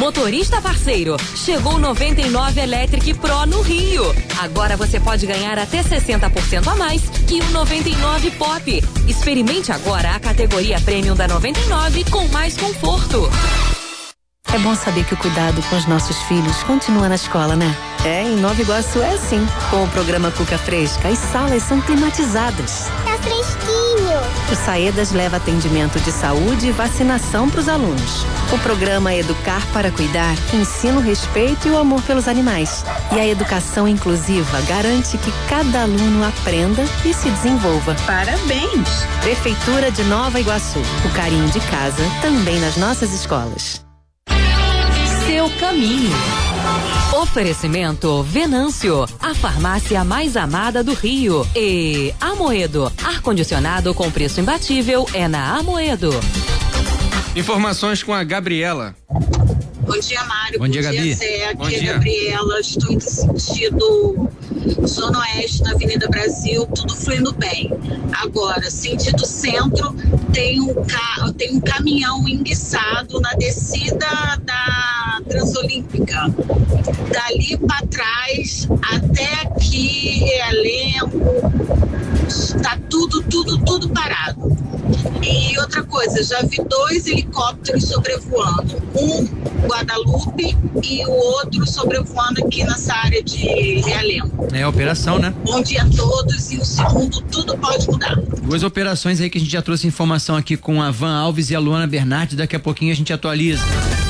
Motorista parceiro, chegou o 99 Electric Pro no Rio. Agora você pode ganhar até 60% a mais que o 99 Pop. Experimente agora a categoria Premium da 99 com mais conforto. É bom saber que o cuidado com os nossos filhos continua na escola, né? Em Nova Iguaçu é assim. Com o programa Cuca Fresca, as salas são climatizadas. Tá fresquinho. O Saedas leva atendimento de saúde e vacinação para os alunos. O programa Educar para Cuidar ensina o respeito e o amor pelos animais. E a educação inclusiva garante que cada aluno aprenda e se desenvolva. Parabéns! Prefeitura de Nova Iguaçu. O carinho de casa também nas nossas escolas. Seu caminho. Oferecimento Venâncio, a farmácia mais amada do Rio. E Amoedo, ar-condicionado com preço imbatível é na Amoedo. Informações com a Gabriela. Bom dia, Mário. Bom dia, Gabi. Zé. Aqui Bom é dia. a Gabriela. Estou indo sentido Zona Oeste, na Avenida Brasil, tudo fluindo bem. Agora, sentido centro, tem um caminhão enguiçado na descida da Transolímpica. Dali para trás, até aqui, Realengo, está tudo parado. E outra coisa, já vi 2 helicópteros sobrevoando. Um Guadalupe e o outro sobrevoando aqui nessa área de Realengo. É a operação, né? Bom dia a todos e o segundo tudo pode mudar. 2 operações aí que a gente já trouxe informação aqui com a Van Alves e a Luana Bernardi. Daqui a pouquinho a gente atualiza.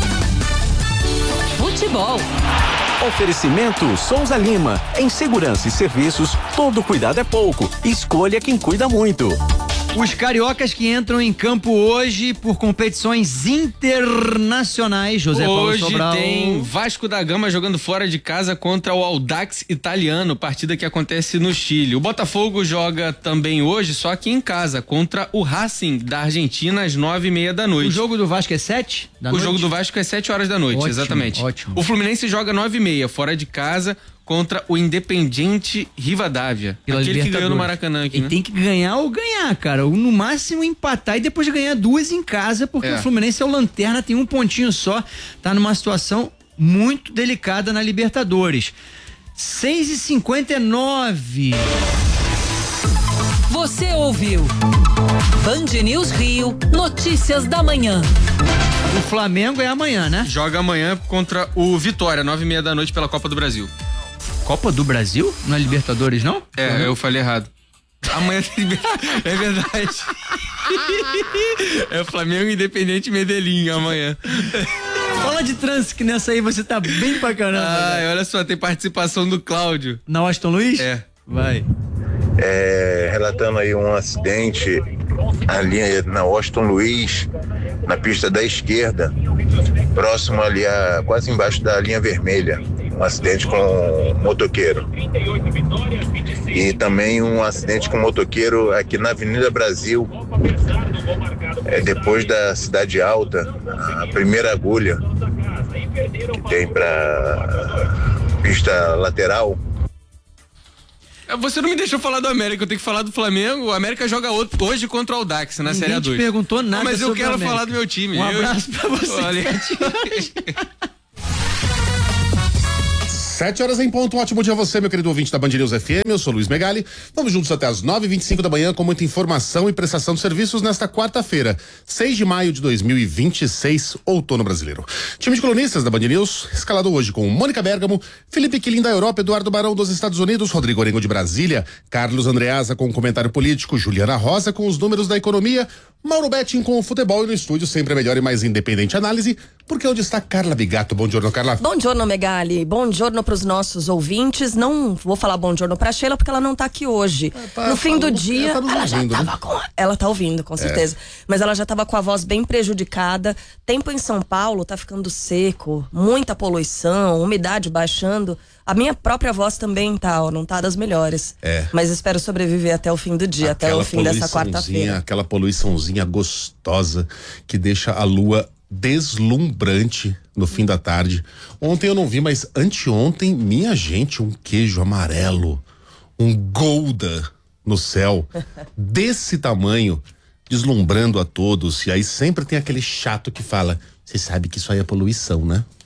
Futebol. Oferecimento Souza Lima. Em segurança e serviços, todo cuidado é pouco. Escolha quem cuida muito. Os cariocas que entram em campo hoje por competições internacionais, José Paulo Sobral. Hoje tem Vasco da Gama jogando fora de casa contra o Audax italiano, partida que acontece no Chile. O Botafogo joga também hoje, só que em casa, contra o Racing da Argentina às 9:30 da noite. O jogo do Vasco é 7 da noite? O jogo do Vasco é 7 horas da noite, Ótimo, exatamente. ótimo. O Fluminense joga 9:30, fora de casa, contra o Independiente Rivadavia. Pela Aquele que ganhou no Libertadores. Maracanã aqui, E né? tem que ganhar ou ganhar, cara. Ou no máximo empatar e depois ganhar 2 em casa, porque o Fluminense é o lanterna, tem 1 pontinho só, tá numa situação muito delicada na Libertadores. 6:59. Você ouviu Band News Rio, notícias da manhã. O Flamengo é amanhã, né? Joga amanhã contra o Vitória, 9:30 da noite pela Copa do Brasil. Copa do Brasil? Não é Libertadores, não? É, eu falei errado. Amanhã tem é verdade. É o Flamengo Independente Medellín amanhã. Fala de trânsito que nessa aí você tá bem pra caramba. Ai, olha só, tem participação do Cláudio. Na Washington Luiz? É. Vai. Relatando aí um acidente ali na Washington Luiz, na pista da esquerda, próximo ali quase embaixo da linha vermelha. Um acidente com um motoqueiro. E também um acidente com um motoqueiro aqui na Avenida Brasil, depois da Cidade Alta, a primeira agulha que tem para pista lateral. Você não me deixou falar do América, eu tenho que falar do Flamengo. O América joga hoje contra o Audax na Série A2. Ninguém te perguntou nada mas eu sobre o quero América. falar do meu time. Um abraço pra você. Olha. 7 horas em ponto, ótimo dia a você, meu querido ouvinte da Band News FM, eu sou Luiz Megali, vamos juntos até as 9:25 da manhã com muita informação e prestação de serviços nesta quarta-feira, 6 de maio de 2026, outono brasileiro. Time de colunistas da Band News, escalado hoje com Mônica Bergamo, Felipe Quilim da Europa, Eduardo Barão dos Estados Unidos, Rodrigo Orengo de Brasília, Carlos Andreasa com o comentário político, Juliana Rosa com os números da economia, Mauro Betting com o futebol e no estúdio sempre a melhor e mais independente análise, porque onde está Carla Bigato? Bom giorno, Carla. Bom giorno, Megali. Bom giorno para os nossos ouvintes. Não vou falar bom giorno para Sheila porque ela não tá aqui hoje. No fim do dia, ela tá ouvindo, com certeza. Mas ela já tava com a voz bem prejudicada. Tempo em São Paulo tá ficando seco, muita poluição, umidade baixando. A minha própria voz também não tá das melhores. Mas espero sobreviver até o fim do dia, até o fim dessa quarta-feira. Aquela poluiçãozinha gostosa que deixa a lua deslumbrante no fim da tarde. Ontem eu não vi, mas anteontem, minha gente, um queijo amarelo, um Gouda no céu, desse tamanho, deslumbrando a todos. E aí sempre tem aquele chato que fala, você sabe que isso aí é poluição, né?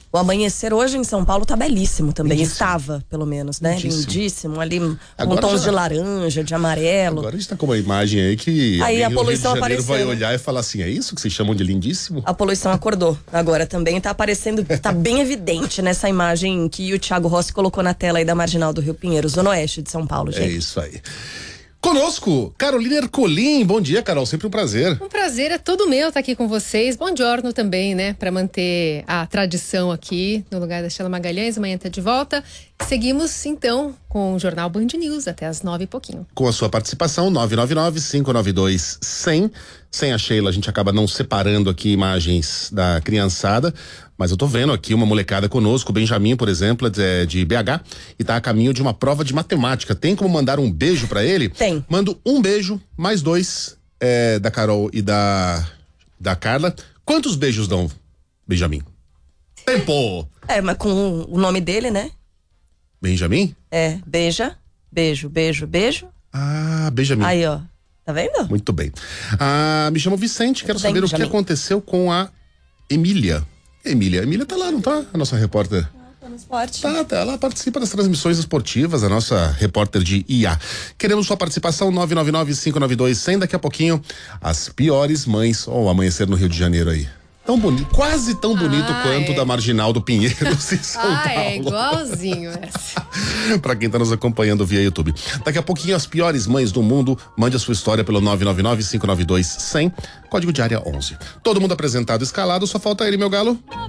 O amanhecer hoje em São Paulo tá belíssimo também. Lindíssimo. Estava, pelo menos, né? Lindíssimo. Ali Agora com tons já... de laranja, de amarelo. Agora a gente tá com uma imagem aí que aí a poluição Rio de Janeiro vai apareceu. olhar e falar assim, é isso que vocês chamam de lindíssimo? A poluição acordou. Agora também tá aparecendo, tá bem evidente nessa imagem que o Thiago Rossi colocou na tela aí da Marginal do Rio Pinheiro, Zona Oeste de São Paulo, gente. É isso aí. Conosco, Carolina Ercolim. Bom dia, Carol. Sempre um prazer. Um prazer, é todo meu estar aqui com vocês. Bom giorno também, né? Para manter a tradição aqui no lugar da Sheila Magalhães. Amanhã tá de volta. Seguimos, então, com o Jornal Band News até as 9 e pouquinho. Com a sua participação, 999-592-100. Sem a Sheila, a gente acaba não separando aqui imagens da criançada. Mas eu tô vendo aqui uma molecada conosco, o Benjamin, por exemplo, é de BH, e tá a caminho de uma prova de matemática. Tem como mandar um beijo pra ele? Tem. Mando um beijo, mais 2 da Carol e da Carla. Quantos beijos dão, Benjamin? Tempo! Mas com o nome dele, né? Benjamin? Beija, beijo, beijo, beijo. Ah, Benjamin. Aí, ó. Tá vendo? Muito bem. Me chamo Vicente, quero saber Benjamin. o que aconteceu com a Emília. Emília tá lá, não tá? A nossa repórter. Tá no esporte. Tá, ela participa das transmissões esportivas, a nossa repórter de IA. Queremos sua participação, 999-592-100. Daqui a pouquinho, as piores mães. O amanhecer no Rio de Janeiro aí. Tão bonito, quase tão bonito quanto da Marginal do Pinheiros em São Paulo. É igualzinho essa. Pra quem tá nos acompanhando via YouTube. Daqui a pouquinho, as piores mães do mundo. Mande a sua história pelo 999-592-100, código de área 11. Todo mundo apresentado, escalado, só falta ele, meu galo. Toca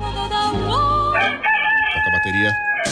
a bateria.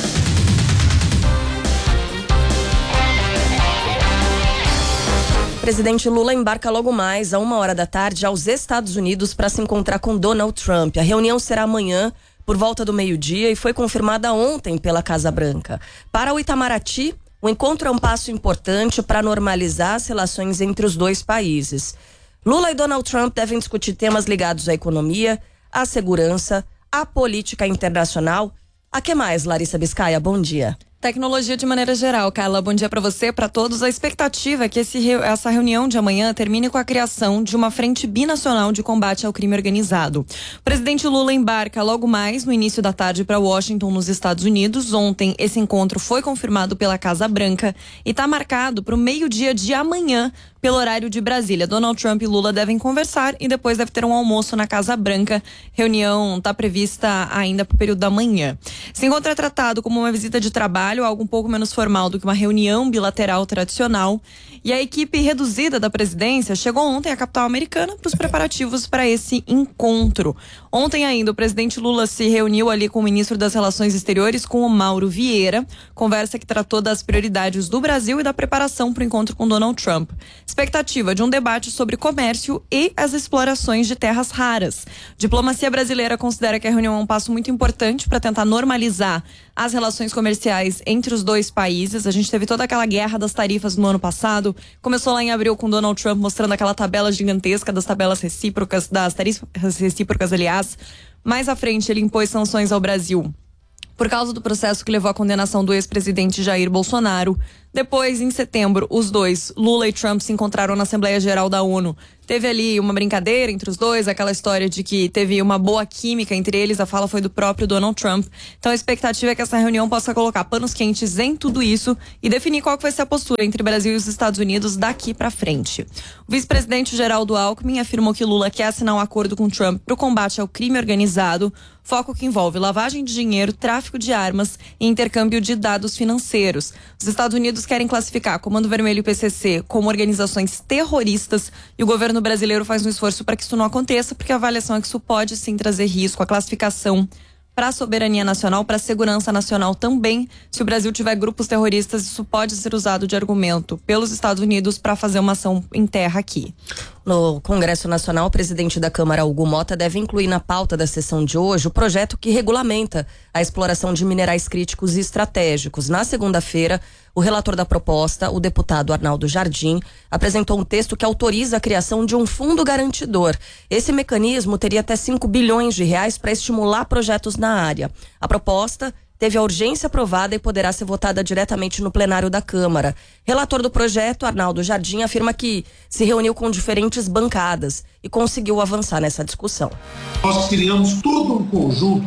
O presidente Lula embarca logo mais, a 1h da tarde, aos Estados Unidos para se encontrar com Donald Trump. A reunião será amanhã, por volta do meio-dia, e foi confirmada ontem pela Casa Branca. Para o Itamaraty, o encontro é um passo importante para normalizar as relações entre os dois países. Lula e Donald Trump devem discutir temas ligados à economia, à segurança, à política internacional. A que mais, Larissa Biscaia? Bom dia. Tecnologia de maneira geral, Carla. Bom dia para você, para todos. A expectativa é que essa reunião de amanhã termine com a criação de uma frente binacional de combate ao crime organizado. O presidente Lula embarca logo mais no início da tarde para Washington, nos Estados Unidos. Ontem, esse encontro foi confirmado pela Casa Branca e está marcado para o meio-dia de amanhã, pelo horário de Brasília. Donald Trump e Lula devem conversar e depois deve ter um almoço na Casa Branca. Reunião está prevista ainda para o período da manhã. Esse encontro é tratado como uma visita de trabalho, algo um pouco menos formal do que uma reunião bilateral tradicional. E a equipe reduzida da presidência chegou ontem à capital americana para os preparativos para esse encontro. Ontem ainda o presidente Lula se reuniu ali com o ministro das Relações Exteriores, com o Mauro Vieira, conversa que tratou das prioridades do Brasil e da preparação para o encontro com Donald Trump. Expectativa de um debate sobre comércio e as explorações de terras raras. Diplomacia brasileira considera que a reunião é um passo muito importante para tentar normalizar as relações comerciais entre os dois países. A gente teve toda aquela guerra das tarifas no ano passado. Começou lá em abril com Donald Trump mostrando aquela tabela gigantesca das tabelas recíprocas, das tarifas recíprocas, aliás. Mais à frente, ele impôs sanções ao Brasil por causa do processo que levou à condenação do ex-presidente Jair Bolsonaro. Depois, em setembro, os dois, Lula e Trump, se encontraram na Assembleia Geral da ONU. Teve ali uma brincadeira entre os dois, aquela história de que teve uma boa química entre eles, a fala foi do próprio Donald Trump. Então a expectativa é que essa reunião possa colocar panos quentes em tudo isso e definir qual que vai ser a postura entre o Brasil e os Estados Unidos daqui para frente. O vice-presidente Geraldo Alckmin afirmou que Lula quer assinar um acordo com Trump para o combate ao crime organizado, foco que envolve lavagem de dinheiro, tráfico de armas e intercâmbio de dados financeiros. Os Estados Unidos querem classificar Comando Vermelho e PCC como organizações terroristas e o governo brasileiro faz um esforço para que isso não aconteça, porque a avaliação é que isso pode sim trazer risco. A classificação para a soberania nacional, para a segurança nacional também. Se o Brasil tiver grupos terroristas, isso pode ser usado de argumento pelos Estados Unidos para fazer uma ação em terra aqui. No Congresso Nacional, o presidente da Câmara, Hugo Mota, deve incluir na pauta da sessão de hoje o projeto que regulamenta a exploração de minerais críticos e estratégicos. Na segunda-feira, o relator da proposta, o deputado Arnaldo Jardim, apresentou um texto que autoriza a criação de um fundo garantidor. Esse mecanismo teria até 5 bilhões de reais para estimular projetos na área. A proposta teve a urgência aprovada e poderá ser votada diretamente no plenário da Câmara. Relator do projeto, Arnaldo Jardim, afirma que se reuniu com diferentes bancadas e conseguiu avançar nessa discussão. Nós criamos todo um conjunto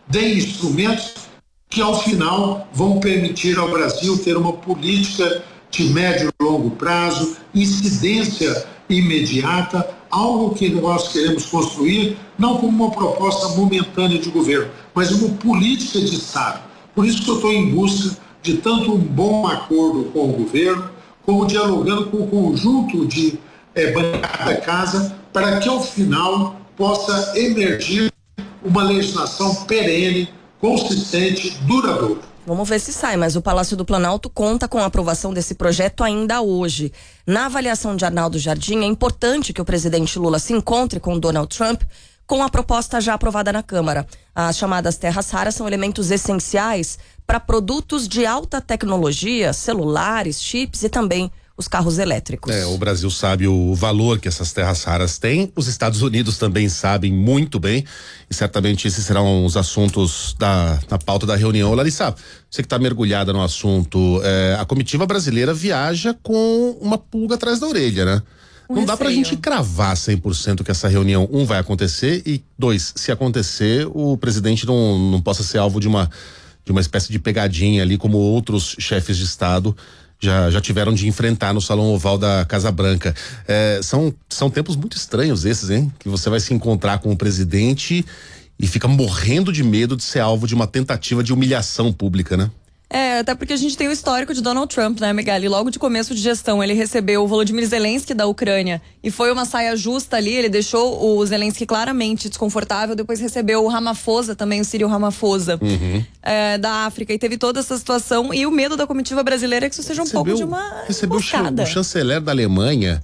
deem instrumentos que, ao final, vão permitir ao Brasil ter uma política de médio e longo prazo, incidência imediata, algo que nós queremos construir, não como uma proposta momentânea de governo, mas uma política de Estado. Por isso que eu estou em busca de tanto um bom acordo com o governo, como dialogando com o conjunto de bancada da casa, para que, ao final, possa emergir uma legislação perene, consistente, duradoura. Vamos ver se sai, mas o Palácio do Planalto conta com a aprovação desse projeto ainda hoje. Na avaliação de Arnaldo Jardim, é importante que o presidente Lula se encontre com Donald Trump com a proposta já aprovada na Câmara. As chamadas terras raras são elementos essenciais para produtos de alta tecnologia, celulares, chips e também os carros elétricos. O Brasil sabe o valor que essas terras raras têm, os Estados Unidos também sabem muito bem, e certamente esses serão os assuntos na pauta da reunião. Larissa, você que está mergulhada no assunto, a comitiva brasileira viaja com uma pulga atrás da orelha, né? Não dá pra gente cravar 100% que essa reunião, vai acontecer, e 2, se acontecer, o presidente não possa ser alvo de uma espécie de pegadinha ali, como outros chefes de Estado já tiveram de enfrentar no Salão Oval da Casa Branca. São tempos muito estranhos esses, hein? Que você vai se encontrar com o presidente e fica morrendo de medo de ser alvo de uma tentativa de humilhação pública, né? Até porque a gente tem o histórico de Donald Trump, né, Megali? Logo de começo de gestão, ele recebeu o Volodymyr Zelensky da Ucrânia e foi uma saia justa ali, ele deixou o Zelensky claramente desconfortável, depois recebeu o Ramaphosa também, o Cyril Ramaphosa, da África, e teve toda essa situação, e o medo da comitiva brasileira é que isso seja um pouco de uma recebeu o chanceler da Alemanha,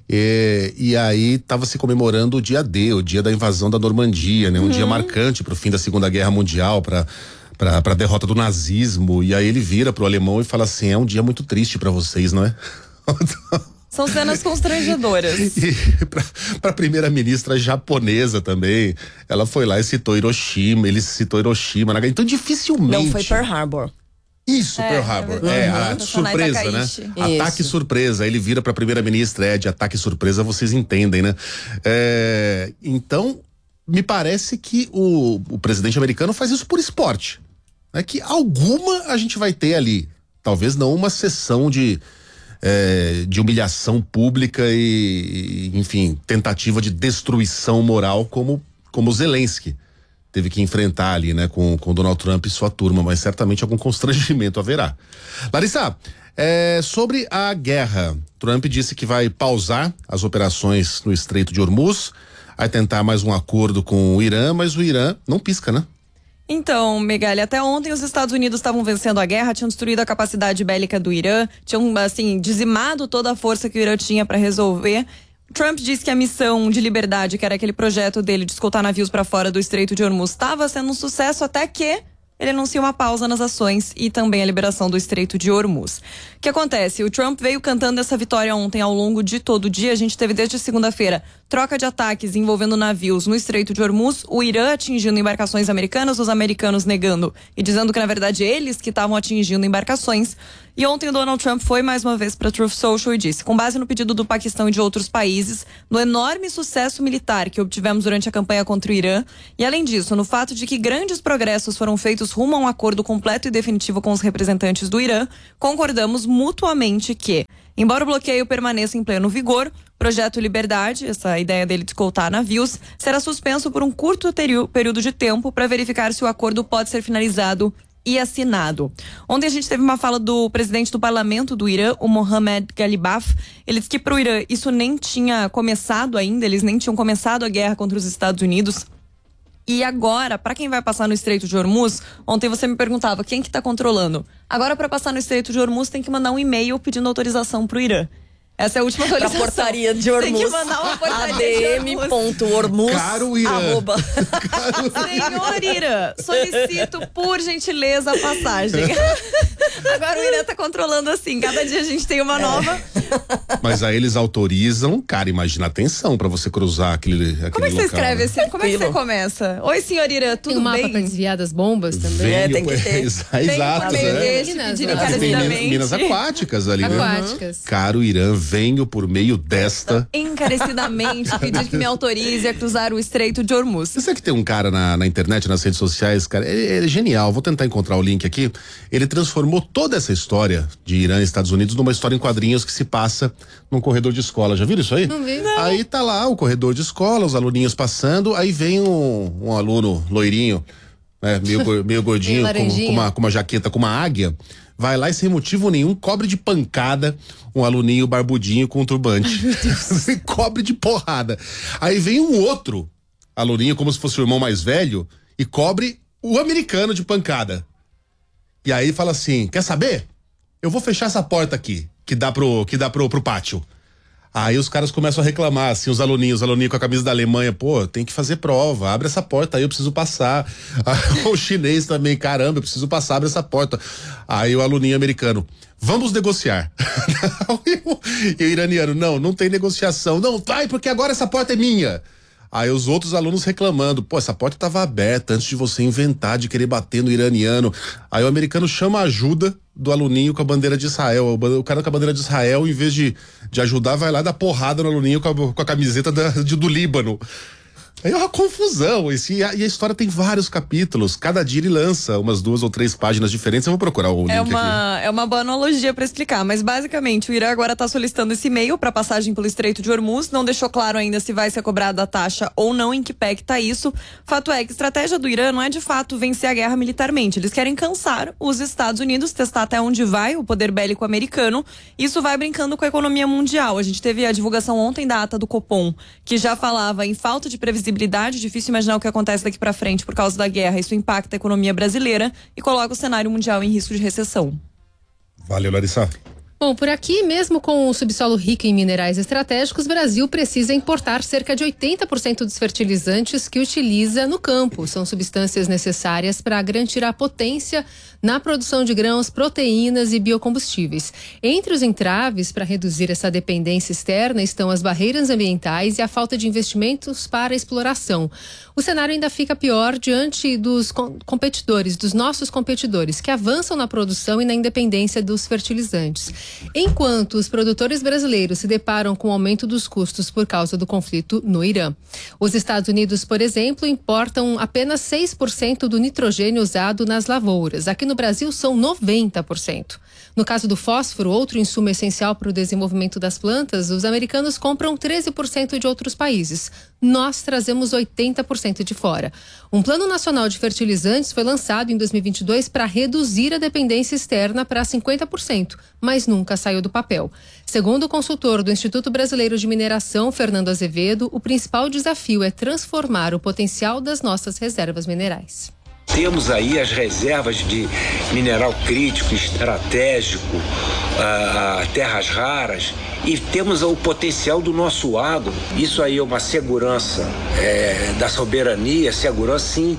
e aí estava se comemorando o dia D, o dia da invasão da Normandia, né? Um dia marcante para o fim da Segunda Guerra Mundial, para a derrota do nazismo, e aí ele vira pro alemão e fala assim: é um dia muito triste para vocês, não é? São cenas constrangedoras. E pra primeira-ministra japonesa também, ela foi lá e citou Hiroshima, então dificilmente... Não, foi Pearl Harbor. Isso, Pearl Harbor. A surpresa, né? Ataque surpresa. Ele vira pra primeira-ministra, de ataque surpresa, vocês entendem, né? Então, me parece que o presidente americano faz isso por esporte. Né? Que alguma a gente vai ter ali. Talvez não uma sessão de humilhação pública e, enfim, tentativa de destruição moral como o Zelensky teve que enfrentar ali, né, com Donald Trump e sua turma, mas certamente algum constrangimento haverá. Larissa, sobre a guerra, Trump disse que vai pausar as operações no Estreito de Hormuz, vai tentar mais um acordo com o Irã, mas o Irã não pisca, né? Então, Megali, até ontem os Estados Unidos estavam vencendo a guerra, tinham destruído a capacidade bélica do Irã, tinham, assim, dizimado toda a força que o Irã tinha para resolver. Trump disse que a missão de liberdade, que era aquele projeto dele de escoltar navios para fora do Estreito de Hormuz, estava sendo um sucesso, até que ele anuncia uma pausa nas ações e também a liberação do Estreito de Hormuz. O que acontece? O Trump veio cantando essa vitória ontem ao longo de todo o dia. A gente teve desde segunda-feira troca de ataques envolvendo navios no Estreito de Hormuz, o Irã atingindo embarcações americanas, os americanos negando e dizendo que na verdade eles que estavam atingindo embarcações. E ontem o Donald Trump foi mais uma vez para Truth Social e disse, com base no pedido do Paquistão e de outros países, no enorme sucesso militar que obtivemos durante a campanha contra o Irã, e além disso, no fato de que grandes progressos foram feitos rumo a um acordo completo e definitivo com os representantes do Irã, concordamos mutuamente que, embora o bloqueio permaneça em pleno vigor, o projeto Liberdade, essa ideia dele de escoltar navios, será suspenso por um curto período de tempo para verificar se o acordo pode ser finalizado e assinado. Ontem a gente teve uma fala do presidente do parlamento do Irã, o Mohammad Ghalibaf. Ele disse que para o Irã isso nem tinha começado ainda, eles nem tinham começado a guerra contra os Estados Unidos. E agora, para quem vai passar no Estreito de Hormuz, ontem você me perguntava quem que tá controlando. Agora, para passar no Estreito de Hormuz, tem que mandar um e-mail pedindo autorização pro Irã. Essa é a última atualização. Pra portaria de Hormuz. Tem que mandar uma portaria ADM.hormuz. Caro Irã. Senhor Irã, solicito por gentileza a passagem. Agora o Irã tá controlando assim, cada dia a gente tem uma nova. Mas aí eles autorizam, cara, imagina a tensão pra você cruzar aquele Como é que local, você escreve né? assim? Como é que você começa? Oi, senhor Irã, tudo tem um mapa bem? pra desviar das bombas também. Tem que ter. Exato, Tem né? desse, pedir encarecidamente. Minas aquáticas ali, né? Aquáticas. Cara, o Irã venho por meio desta. Encarecidamente pedir que me autorize a cruzar o Estreito de Hormuz. Você que tem um cara na internet, nas redes sociais, cara, ele é genial. Vou tentar encontrar o link aqui. Ele transformou toda essa história de Irã e Estados Unidos numa história em quadrinhos que se passa num corredor de escola. Já viram isso aí? Não vi. Não. Aí tá lá o corredor de escola, os aluninhos passando, aí vem um aluno loirinho, né, meio gordinho, com uma jaqueta, com uma águia, vai lá e sem motivo nenhum cobre de pancada um aluninho barbudinho com um turbante. Cobre de porrada. Aí vem um outro aluninho, como se fosse o irmão mais velho, e cobre o americano de pancada. E aí fala assim, quer saber? Eu vou fechar essa porta aqui, que dá pro pátio. Aí os caras começam a reclamar, assim, os aluninhos com a camisa da Alemanha, pô, tem que fazer prova, abre essa porta aí, eu preciso passar. O chinês também, caramba, eu preciso passar, abre essa porta. Aí o aluninho americano, vamos negociar. E o iraniano, não tem negociação. Não, vai, porque agora essa porta é minha. Aí os outros alunos reclamando, pô, essa porta estava aberta antes de você inventar de querer bater no iraniano. Aí o americano chama a ajuda do aluninho com a bandeira de Israel. O cara com a bandeira de Israel, em vez de ajudar, vai lá dar porrada no aluninho com a camiseta do Líbano. Aí é uma confusão. E a história tem vários capítulos. Cada dia ele lança umas 2 ou 3 páginas diferentes. Eu vou procurar o link aqui. É uma boa analogia para explicar, mas basicamente o Irã agora está solicitando esse e-mail para passagem pelo Estreito de Hormuz. Não deixou claro ainda se vai ser cobrada a taxa ou não, em que pé que tá isso. Fato é que a estratégia do Irã não é de fato vencer a guerra militarmente. Eles querem cansar os Estados Unidos, testar até onde vai o poder bélico americano. Isso vai brincando com a economia mundial. A gente teve a divulgação ontem da ata do Copom, que já falava em falta de previsibilidade. Difícil imaginar o que acontece daqui para frente por causa da guerra. Isso impacta a economia brasileira e coloca o cenário mundial em risco de recessão. Valeu, Larissa. Bom, por aqui, mesmo com um subsolo rico em minerais estratégicos, o Brasil precisa importar cerca de 80% dos fertilizantes que utiliza no campo. São substâncias necessárias para garantir a potência na produção de grãos, proteínas e biocombustíveis. Entre os entraves para reduzir essa dependência externa estão as barreiras ambientais e a falta de investimentos para a exploração. O cenário ainda fica pior diante dos competidores, dos nossos competidores, que avançam na produção e na independência dos fertilizantes. Enquanto os produtores brasileiros se deparam com o aumento dos custos por causa do conflito no Irã. Os Estados Unidos, por exemplo, importam apenas 6% do nitrogênio usado nas lavouras. Aqui no Brasil são 90%. No caso do fósforo, outro insumo essencial para o desenvolvimento das plantas, os americanos compram 13% de outros países. Nós trazemos 80% de fora. Um plano nacional de fertilizantes foi lançado em 2022 para reduzir a dependência externa para 50%, mas nunca saiu do papel. Segundo o consultor do Instituto Brasileiro de Mineração, Fernando Azevedo, o principal desafio é transformar o potencial das nossas reservas minerais. Temos aí as reservas de mineral crítico, estratégico, terras raras, e temos o potencial do nosso agro. Isso aí é uma segurança da soberania, segurança sim,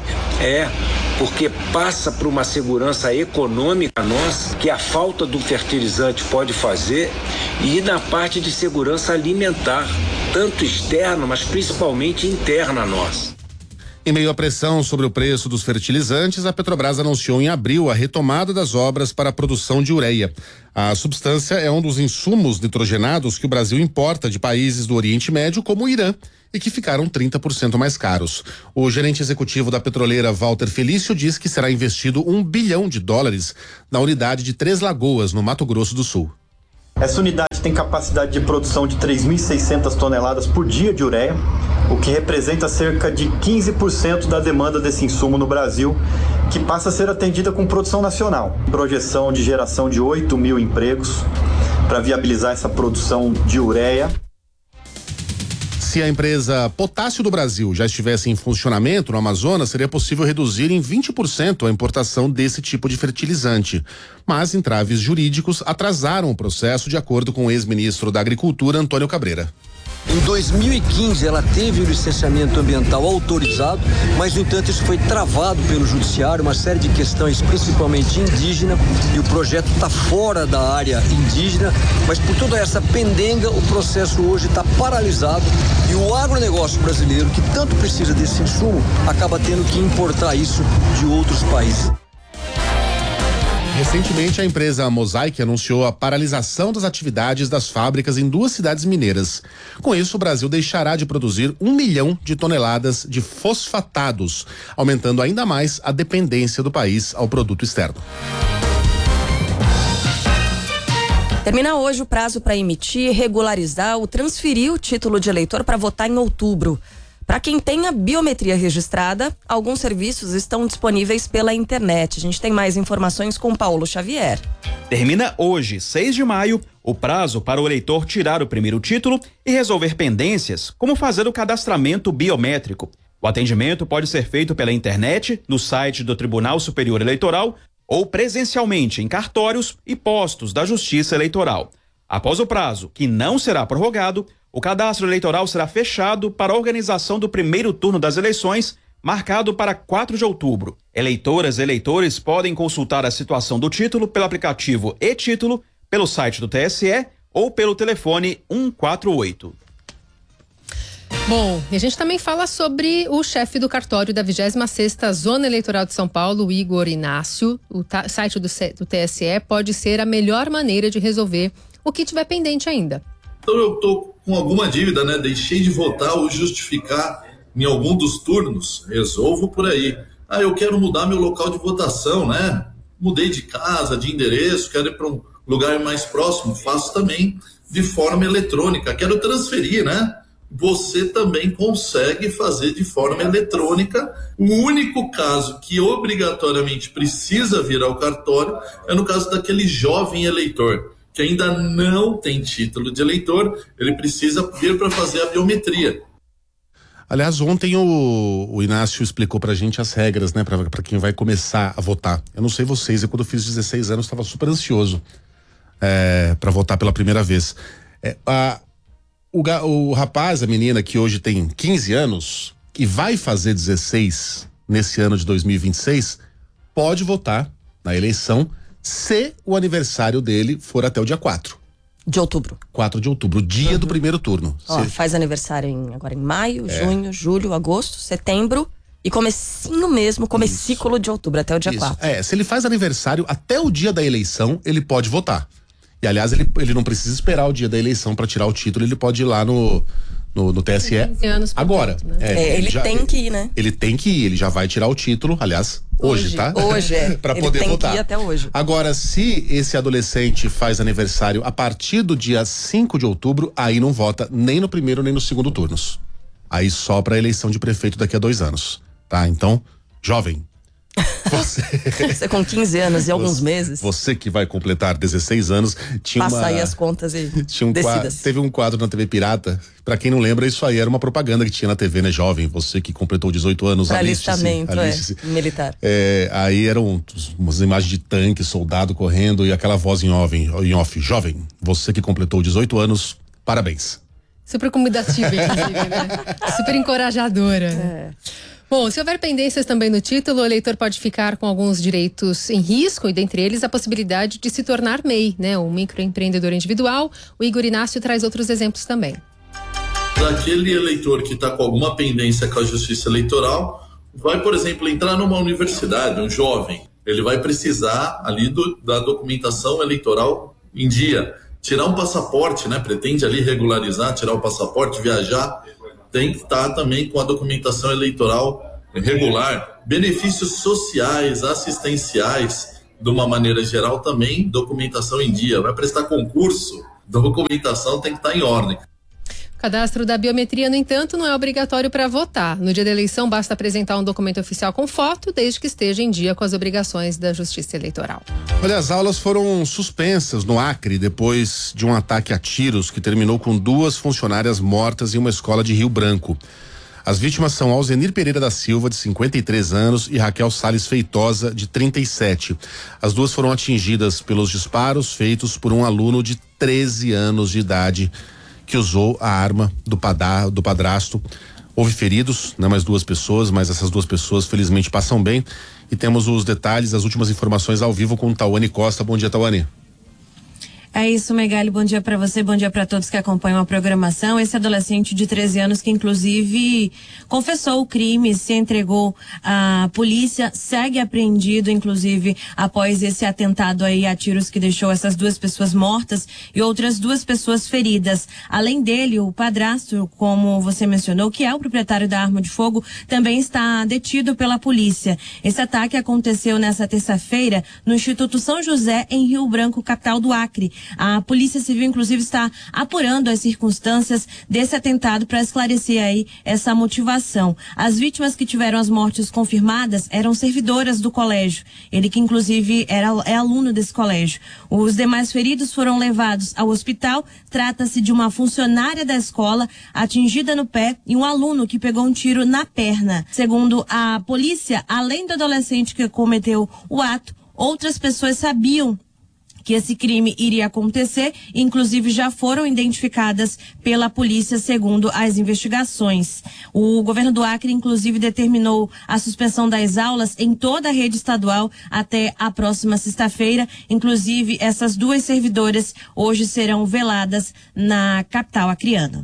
porque passa por uma segurança econômica nossa, que a falta do fertilizante pode fazer, e na parte de segurança alimentar, tanto externa, mas principalmente interna nossa. Em meio à pressão sobre o preço dos fertilizantes, a Petrobras anunciou em abril a retomada das obras para a produção de ureia. A substância é um dos insumos nitrogenados que o Brasil importa de países do Oriente Médio, como o Irã, e que ficaram 30% mais caros. O gerente executivo da petroleira, Walter Felício, diz que será investido US$1 bilhão na unidade de Três Lagoas, no Mato Grosso do Sul. Essa unidade tem capacidade de produção de 3.600 toneladas por dia de ureia, o que representa cerca de 15% da demanda desse insumo no Brasil, que passa a ser atendida com produção nacional. Projeção de geração de 8.000 empregos para viabilizar essa produção de ureia. Se a empresa Potássio do Brasil já estivesse em funcionamento no Amazonas, seria possível reduzir em 20% a importação desse tipo de fertilizante. Mas entraves jurídicos atrasaram o processo, de acordo com o ex-ministro da Agricultura, Antônio Cabreira. Em 2015 ela teve o licenciamento ambiental autorizado, mas no entanto isso foi travado pelo judiciário, uma série de questões principalmente indígena, e o projeto está fora da área indígena, mas por toda essa pendenga o processo hoje está paralisado e o agronegócio brasileiro, que tanto precisa desse insumo, acaba tendo que importar isso de outros países. Recentemente, a empresa Mosaic anunciou a paralisação das atividades das fábricas em 2 cidades mineiras. Com isso, o Brasil deixará de produzir 1 milhão de toneladas de fosfatados, aumentando ainda mais a dependência do país ao produto externo. Termina hoje o prazo para emitir, regularizar ou transferir o título de eleitor para votar em outubro. Para quem tem a biometria registrada, alguns serviços estão disponíveis pela internet. A gente tem mais informações com Paulo Xavier. Termina hoje, 6 de maio, o prazo para o eleitor tirar o primeiro título e resolver pendências, como fazer o cadastramento biométrico. O atendimento pode ser feito pela internet, no site do Tribunal Superior Eleitoral ou presencialmente em cartórios e postos da Justiça Eleitoral. Após o prazo, que não será prorrogado, o cadastro eleitoral será fechado para a organização do primeiro turno das eleições, marcado para 4 de outubro. Eleitoras e eleitores podem consultar a situação do título pelo aplicativo e-Título, pelo site do TSE ou pelo telefone 148. Bom, e a gente também fala sobre o chefe do cartório da 26ª Zona Eleitoral de São Paulo, o Igor Inácio. O site do TSE pode ser a melhor maneira de resolver o que tiver pendente ainda. Então eu tô com alguma dívida, né? Deixei de votar ou justificar em algum dos turnos. Resolvo por aí. Eu quero mudar meu local de votação, né? Mudei de casa, de endereço, quero ir para um lugar mais próximo. Faço também de forma eletrônica. Quero transferir, né? Você também consegue fazer de forma eletrônica. O único caso que obrigatoriamente precisa vir ao cartório é no caso daquele jovem eleitor que ainda não tem título de eleitor, ele precisa vir para fazer a biometria. Aliás, ontem o Inácio explicou pra gente as regras, né, pra quem vai começar a votar. Eu não sei vocês, quando eu fiz 16 anos estava super ansioso pra votar pela primeira vez. O rapaz, a menina que hoje tem 15 anos e vai fazer 16 nesse ano de 2026, pode votar na eleição se o aniversário dele for até o dia 4 de outubro. 4 de outubro, dia do primeiro turno. Faz aniversário agora em maio, junho, julho, agosto, setembro e comecículo de outubro, até o dia 4. Se ele faz aniversário até o dia da eleição, ele pode votar. E aliás, ele não precisa esperar o dia da eleição para tirar o título, ele pode ir lá no TSE agora. Ele tem que ir, né? Ele tem que ir, ele já vai tirar o título, aliás, hoje, tá? Hoje, pra poder tem votar. Que ir até hoje. Agora, se esse adolescente faz aniversário a partir do dia 5 de outubro, aí não vota nem no primeiro nem no segundo turnos. Aí só pra eleição de prefeito daqui a 2 anos, tá? Então, jovem, Você com 15 anos e alguns meses. Você que vai completar 16 anos. Passa aí as contas e teve um quadro na TV Pirata. Pra quem não lembra, isso aí era uma propaganda que tinha na TV, né? Jovem, você que completou 18 anos. Pra alistamento, militar. Aí eram umas imagens de tanque, soldado correndo e aquela voz em off. Jovem, você que completou 18 anos, parabéns. Super convidativa, inclusive, né? Super encorajadora. Bom, se houver pendências também no título, o eleitor pode ficar com alguns direitos em risco, e dentre eles a possibilidade de se tornar MEI, né? Um microempreendedor individual. O Igor Inácio traz outros exemplos também. Daquele eleitor que está com alguma pendência com a Justiça Eleitoral, vai, por exemplo, entrar numa universidade, um jovem, ele vai precisar ali da documentação eleitoral em dia. Tirar um passaporte, né? Pretende ali regularizar, tirar o passaporte, viajar, tem que estar também com a documentação eleitoral regular. Benefícios sociais, assistenciais, de uma maneira geral também, documentação em dia. Vai prestar concurso, documentação tem que estar em ordem. O cadastro da biometria, no entanto, não é obrigatório para votar. No dia da eleição, basta apresentar um documento oficial com foto, desde que esteja em dia com as obrigações da Justiça Eleitoral. Olha, as aulas foram suspensas no Acre depois de um ataque a tiros que terminou com 2 funcionárias mortas em uma escola de Rio Branco. As vítimas são Alzenir Pereira da Silva, de 53 anos, e Raquel Salles Feitosa, de 37. As duas foram atingidas pelos disparos feitos por um aluno de 13 anos de idade, que usou a arma do padrasto. Houve feridos, né, mais 2 pessoas, mas essas 2 pessoas felizmente passam bem. E temos os detalhes, as últimas informações ao vivo com Tawane Costa. Bom dia, Tawane. É isso, Megali, bom dia para você, bom dia para todos que acompanham a programação. Esse adolescente de 13 anos que inclusive confessou o crime, se entregou à polícia, segue apreendido, inclusive após esse atentado aí a tiros que deixou essas 2 pessoas mortas e outras 2 pessoas feridas. Além dele, o padrasto, como você mencionou, que é o proprietário da arma de fogo, também está detido pela polícia. Esse ataque aconteceu nessa terça-feira no Instituto São José, em Rio Branco, capital do Acre. A Polícia Civil, inclusive, está apurando as circunstâncias desse atentado para esclarecer aí essa motivação. As vítimas que tiveram as mortes confirmadas eram servidoras do colégio. Ele que, inclusive, é aluno desse colégio. Os demais feridos foram levados ao hospital. Trata-se de uma funcionária da escola atingida no pé e um aluno que pegou um tiro na perna. Segundo a polícia, além do adolescente que cometeu o ato, outras pessoas sabiam que esse crime iria acontecer, inclusive já foram identificadas pela polícia, segundo as investigações. O governo do Acre, inclusive, determinou a suspensão das aulas em toda a rede estadual até a próxima sexta-feira. Inclusive, essas 2 servidoras hoje serão veladas na capital acreana.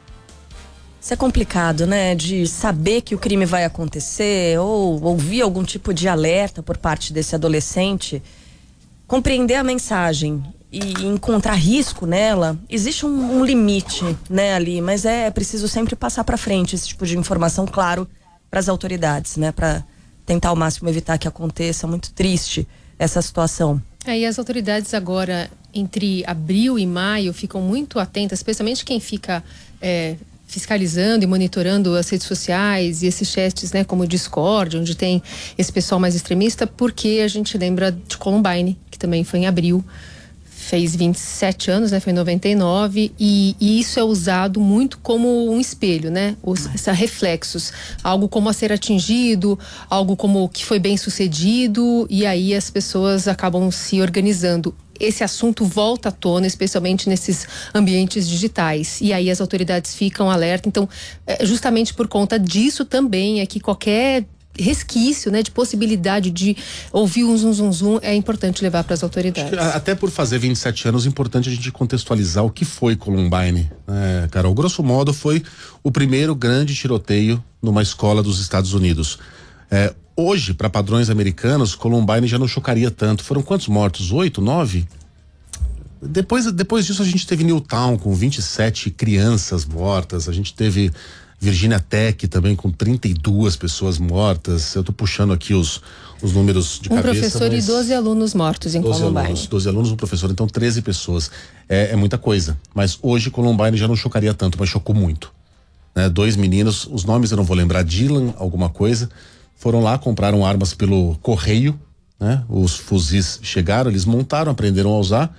Isso é complicado, né? De saber que o crime vai acontecer ou ouvir algum tipo de alerta por parte desse adolescente. Compreender a mensagem e encontrar risco nela, existe um limite, né, ali, mas é preciso sempre passar para frente esse tipo de informação, claro, para as autoridades, né, para tentar ao máximo evitar que aconteça. Muito triste essa situação. E as autoridades agora, entre abril e maio, ficam muito atentas, especialmente quem fica fiscalizando e monitorando as redes sociais e esses chats, né, como o Discord, onde tem esse pessoal mais extremista, porque a gente lembra de Columbine, que também foi em abril, fez 27 anos, né, foi em 99, e isso é usado muito como um espelho, né, os reflexos, algo como a ser atingido, algo como que foi bem sucedido, e aí as pessoas acabam se organizando. Esse assunto volta à tona, especialmente nesses ambientes digitais. E aí as autoridades ficam alerta. Então, justamente por conta disso também é que qualquer resquício, né, de possibilidade de ouvir um zum, é importante levar para as autoridades. Até por fazer 27 anos, é importante a gente contextualizar o que foi Columbine. Carol, grosso modo, foi o primeiro grande tiroteio numa escola dos Estados Unidos. Hoje, para padrões americanos, Columbine já não chocaria tanto. Foram quantos mortos? 8, 9? Depois disso a gente teve Newtown com 27 crianças mortas. A gente teve Virginia Tech também com 32 pessoas mortas. Eu tô puxando aqui os números de cabeça. Um professor e 12 alunos mortos em Columbine. 12 alunos, um professor, então 13 pessoas. É muita coisa. Mas hoje Columbine já não chocaria tanto, mas chocou muito. 2 meninos, os nomes eu não vou lembrar, Dylan, alguma coisa. Foram lá, compraram armas pelo correio, né? Os fuzis chegaram, eles montaram, aprenderam a usar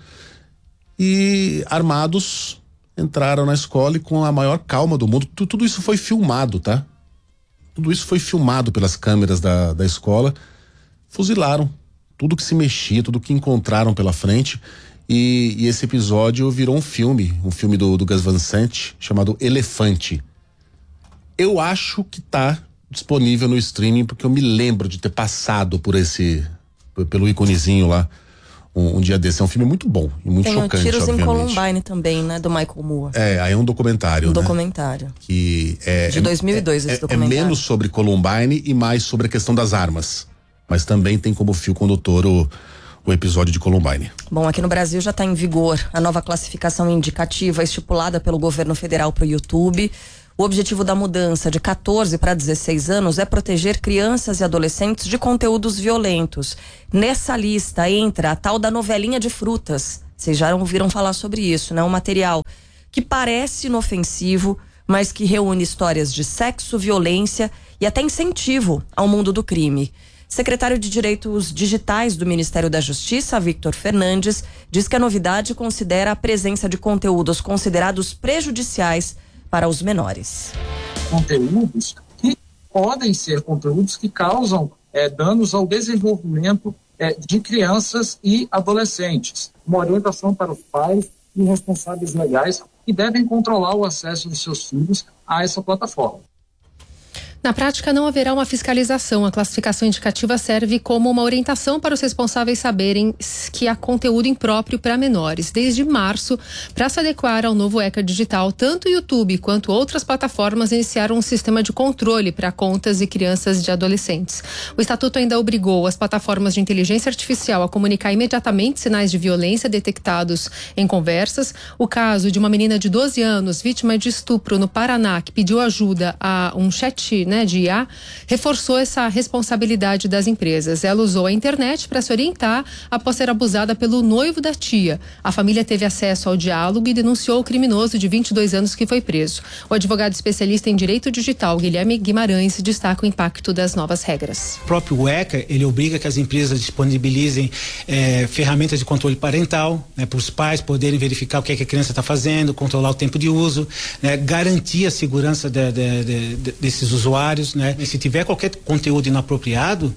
e armados entraram na escola e com a maior calma do mundo. Tudo isso foi filmado, tá? Tudo isso foi filmado pelas câmeras da escola. Fuzilaram tudo que se mexia, tudo que encontraram pela frente e esse episódio virou um filme do Gus Van Sant chamado Elefante. Eu acho que tá disponível no streaming, porque eu me lembro de ter passado pelo íconezinho lá um dia desse. É um filme muito bom e muito chocante, Tiros obviamente. em Columbine também, né, do Michael Moore. Aí é um documentário, Um né? documentário. Que de 2002 esse documentário. É menos sobre Columbine e mais sobre a questão das armas, mas também tem como fio condutor o episódio de Columbine. Bom, aqui no Brasil já está em vigor a nova classificação indicativa estipulada pelo governo federal para o YouTube. O objetivo da mudança de 14 para 16 anos é proteger crianças e adolescentes de conteúdos violentos. Nessa lista entra a tal da novelinha de frutas. Vocês já ouviram falar sobre isso, né? Um material que parece inofensivo, mas que reúne histórias de sexo, violência e até incentivo ao mundo do crime. Secretário de Direitos Digitais do Ministério da Justiça, Victor Fernandes, diz que a novidade considera a presença de conteúdos considerados prejudiciais para os menores. Conteúdos que podem ser conteúdos que causam danos ao desenvolvimento de crianças e adolescentes. Uma orientação para os pais e responsáveis legais e devem controlar o acesso dos seus filhos a essa plataforma. Na prática, não haverá uma fiscalização. A classificação indicativa serve como uma orientação para os responsáveis saberem que há conteúdo impróprio para menores. Desde março, para se adequar ao novo ECA digital, tanto o YouTube quanto outras plataformas iniciaram um sistema de controle para contas e crianças de adolescentes. O estatuto ainda obrigou as plataformas de inteligência artificial a comunicar imediatamente sinais de violência detectados em conversas. O caso de uma menina de 12 anos, vítima de estupro no Paraná, que pediu ajuda a um chat de IA, reforçou essa responsabilidade das empresas. Ela usou a internet para se orientar após ser abusada pelo noivo da tia. A família teve acesso ao diálogo e denunciou o criminoso de 22 anos que foi preso. O advogado especialista em direito digital, Guilherme Guimarães, destaca o impacto das novas regras. O próprio ECA, ele obriga que as empresas disponibilizem ferramentas de controle parental, para os pais poderem verificar o que a criança está fazendo, controlar o tempo de uso, garantir a segurança desses usuários. Se tiver qualquer conteúdo inapropriado,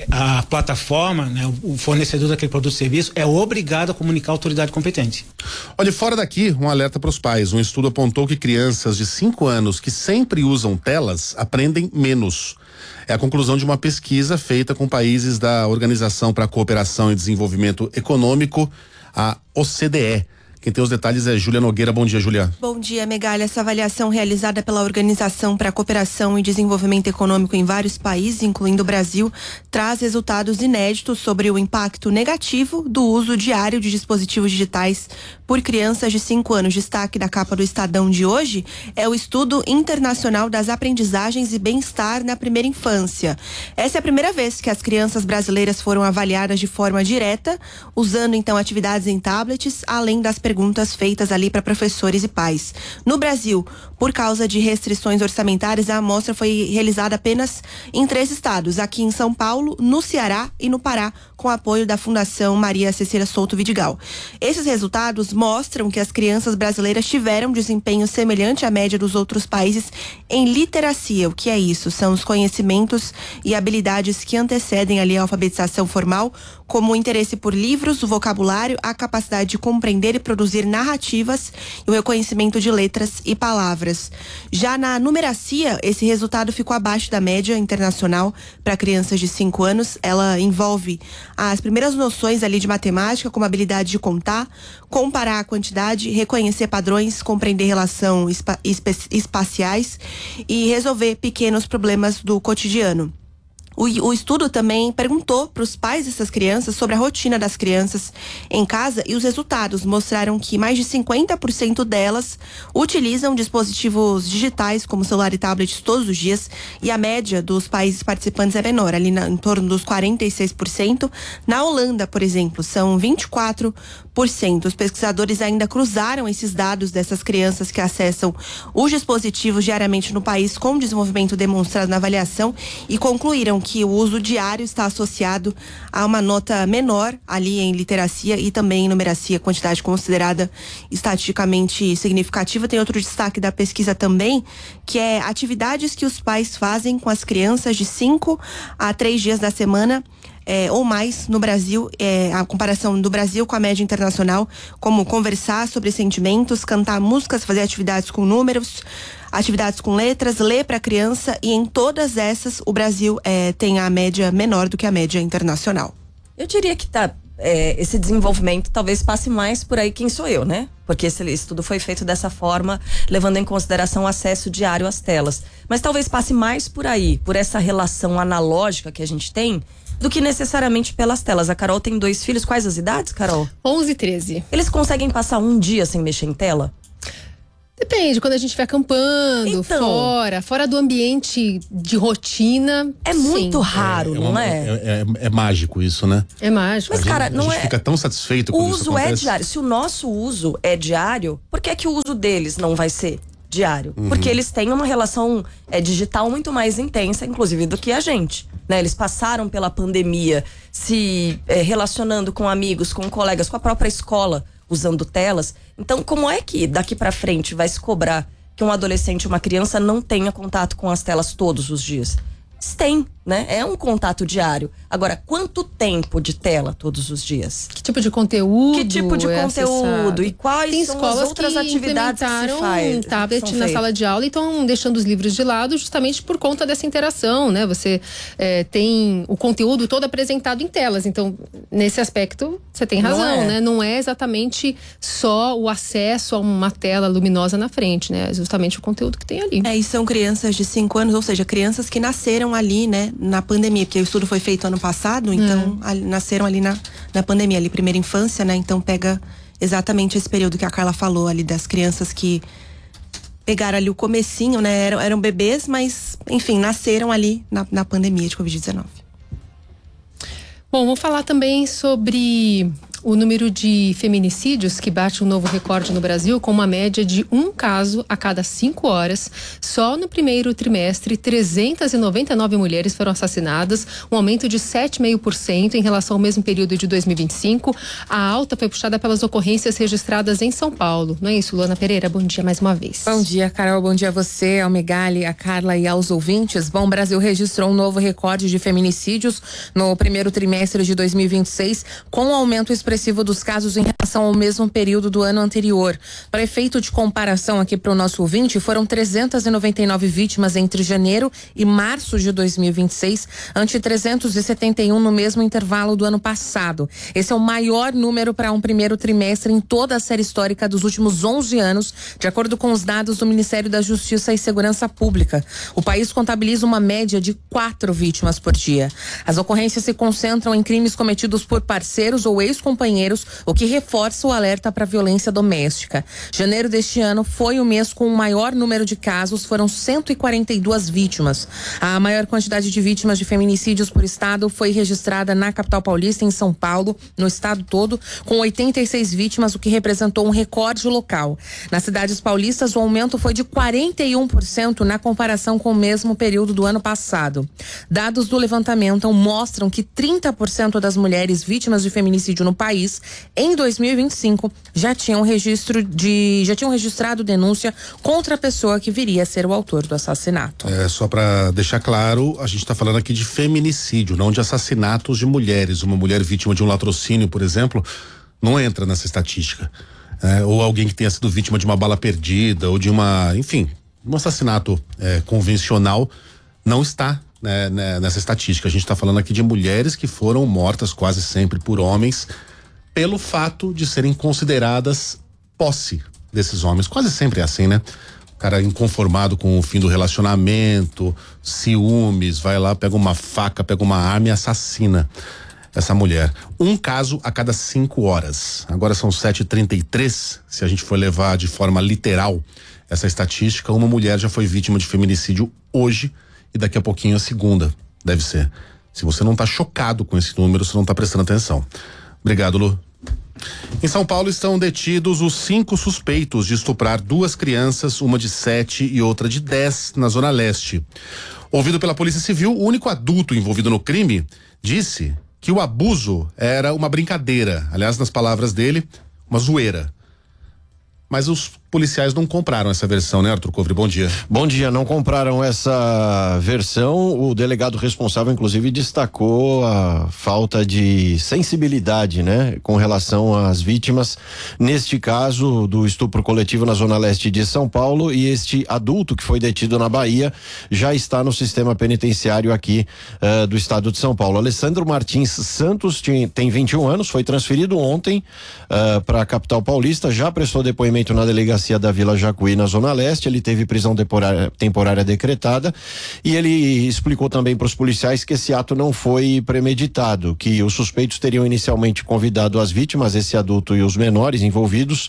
a plataforma, o fornecedor daquele produto ou serviço é obrigado a comunicar à autoridade competente. Olha, fora daqui, um alerta para os pais. Um estudo apontou que crianças de 5 anos que sempre usam telas aprendem menos. É a conclusão de uma pesquisa feita com países da Organização para a Cooperação e Desenvolvimento Econômico, a OCDE. Quem tem os detalhes é Júlia Nogueira. Bom dia, Júlia. Bom dia, Megali. Essa avaliação realizada pela Organização para a Cooperação e Desenvolvimento Econômico em vários países, incluindo o Brasil, traz resultados inéditos sobre o impacto negativo do uso diário de dispositivos digitais por crianças de 5 anos. Destaque da capa do Estadão de hoje é o Estudo Internacional das Aprendizagens e Bem-Estar na Primeira Infância. Essa é a primeira vez que as crianças brasileiras foram avaliadas de forma direta, usando então atividades em tablets, além das perguntas feitas ali para professores e pais. No Brasil, por causa de restrições orçamentárias, a amostra foi realizada apenas em 3 estados, aqui em São Paulo, no Ceará e no Pará, com apoio da Fundação Maria Cecília Souto Vidigal. Esses resultados mostram que as crianças brasileiras tiveram desempenho semelhante à média dos outros países em literacia. O que é isso? São os conhecimentos e habilidades que antecedem ali a alfabetização formal, como o interesse por livros, o vocabulário, a capacidade de compreender e produzir narrativas e o reconhecimento de letras e palavras. Já na numeracia, esse resultado ficou abaixo da média internacional para crianças de 5 anos. Ela envolve as primeiras noções ali de matemática, como a habilidade de contar, comparar a quantidade, reconhecer padrões, compreender relações espaciais e resolver pequenos problemas do cotidiano. O estudo também perguntou para os pais dessas crianças sobre a rotina das crianças em casa e os resultados mostraram que mais de 50% delas utilizam dispositivos digitais como celular e tablets todos os dias, e a média dos países participantes é menor, ali em torno dos 46%. Na Holanda, por exemplo, são 24%. Os pesquisadores ainda cruzaram esses dados dessas crianças que acessam os dispositivos diariamente no país com o desenvolvimento demonstrado na avaliação e concluíram que o uso diário está associado a uma nota menor ali em literacia e também em numeracia, quantidade considerada estatisticamente significativa. Tem outro destaque da pesquisa também, que é atividades que os pais fazem com as crianças de 5 a 3 dias da semana, ou mais no Brasil, a comparação do Brasil com a média internacional, como conversar sobre sentimentos, cantar músicas, fazer atividades com números, atividades com letras, ler para criança, e em todas essas o Brasil tem a média menor do que a média internacional. Eu diria que esse desenvolvimento talvez passe mais por aí quem sou eu, né? Porque esse estudo foi feito dessa forma, levando em consideração o acesso diário às telas. Mas talvez passe mais por aí, por essa relação analógica que a gente tem, do que necessariamente pelas telas. A Carol tem 2 filhos. Quais as idades, Carol? 11 e 13. Eles conseguem passar um dia sem mexer em tela? Depende, quando a gente estiver acampando, fora do ambiente de rotina. É muito raro, não é? É mágico isso, né? É mágico. Mas, cara, não a gente fica tão satisfeito com isso. O uso é diário. Se o nosso uso é diário, por que é que o uso deles não vai ser diário? Porque eles têm uma relação digital muito mais intensa, inclusive, do que a gente. Né? Eles passaram pela pandemia se relacionando com amigos, com colegas, com a própria escola, usando telas. Então, como é que daqui pra frente vai se cobrar que um adolescente, uma criança não tenha contato com as telas todos os dias? Eles têm. né? É um contato diário. Agora, quanto tempo de tela todos os dias? Que tipo de conteúdo? Que tipo de conteúdo? E quais Tem são as outras atividades que se faz? Um tablet na sala de aula e estão deixando os livros de lado justamente por conta dessa interação, né? Você tem o conteúdo todo apresentado em telas. Então, nesse aspecto, você tem razão, né? Não é exatamente só o acesso a uma tela luminosa na frente, né? É justamente o conteúdo que tem ali. E são crianças de 5 anos, ou seja, crianças que nasceram ali, né? Na pandemia, porque o estudo foi feito ano passado, então nasceram ali na pandemia, ali primeira infância, né? Então pega exatamente esse período que a Carla falou ali das crianças que pegaram ali o comecinho, né? Eram bebês, mas enfim, nasceram ali na pandemia de Covid-19. Bom, vou falar também sobre o número de feminicídios, que bate um novo recorde no Brasil, com uma média de 1 caso a cada 5 horas. Só no primeiro trimestre, 399 mulheres foram assassinadas, um aumento de 7,5% em relação ao mesmo período de 2025. A alta foi puxada pelas ocorrências registradas em São Paulo. Não é isso, Luana Pereira? Bom dia mais uma vez. Bom dia, Carol. Bom dia a você, ao Megali, a Carla e aos ouvintes. Bom, o Brasil registrou um novo recorde de feminicídios no primeiro trimestre de 2026, com um aumento expressivo dos casos em relação ao mesmo período do ano anterior. Para efeito de comparação aqui para o nosso ouvinte, foram 399 vítimas entre janeiro e março de 2026, ante 371 no mesmo intervalo do ano passado. Esse é o maior número para um primeiro trimestre em toda a série histórica dos últimos 11 anos, de acordo com os dados do Ministério da Justiça e Segurança Pública. O país contabiliza uma média de 4 vítimas por dia. As ocorrências se concentram em crimes cometidos por parceiros ou ex-companheiros, o que reforça o alerta para a violência doméstica. Janeiro deste ano foi o mês com o maior número de casos, foram 142 vítimas. A maior quantidade de vítimas de feminicídios por estado foi registrada na capital paulista, em São Paulo, no estado todo, com 86 vítimas, o que representou um recorde local. Nas cidades paulistas, o aumento foi de 41% na comparação com o mesmo período do ano passado. Dados do levantamento mostram que 30% das mulheres vítimas de feminicídio no país, em 2025, já tinham registrado denúncia contra a pessoa que viria a ser o autor do assassinato. Só para deixar claro, a gente está falando aqui de feminicídio, não de assassinatos de mulheres. Uma mulher vítima de um latrocínio, por exemplo, não entra nessa estatística. Ou alguém que tenha sido vítima de uma bala perdida, ou de um assassinato convencional, não está nessa estatística. A gente está falando aqui de mulheres que foram mortas quase sempre por homens, pelo fato de serem consideradas posse desses homens. Quase sempre é assim, né? O cara inconformado com o fim do relacionamento, ciúmes, vai lá, pega uma faca, pega uma arma e assassina essa mulher. 1 caso a cada 5 horas. Agora são 7h33. Se a gente for levar de forma literal essa estatística, uma mulher já foi vítima de feminicídio hoje e daqui a pouquinho a segunda. Deve ser. Se você não tá chocado com esse número, você não tá prestando atenção. Obrigado, Lu. Em São Paulo estão detidos os 5 suspeitos de estuprar 2 crianças, uma de 7 e outra de 10, na Zona Leste. Ouvido pela Polícia Civil, o único adulto envolvido no crime disse que o abuso era uma brincadeira. Aliás, nas palavras dele, uma zoeira. Mas os policiais não compraram essa versão, né, Arthur Covre? Bom dia. Bom dia, não compraram essa versão. O delegado responsável, inclusive, destacou a falta de sensibilidade, né, com relação às vítimas, neste caso do estupro coletivo na Zona Leste de São Paulo, e este adulto que foi detido na Bahia já está no sistema penitenciário aqui do estado de São Paulo. Alessandro Martins Santos tem 21 anos, foi transferido ontem para a capital paulista, já prestou depoimento na delegacia da Vila Jacuí, na Zona Leste. Ele teve prisão temporária decretada e ele explicou também para os policiais que esse ato não foi premeditado, que os suspeitos teriam inicialmente convidado as vítimas, esse adulto e os menores envolvidos,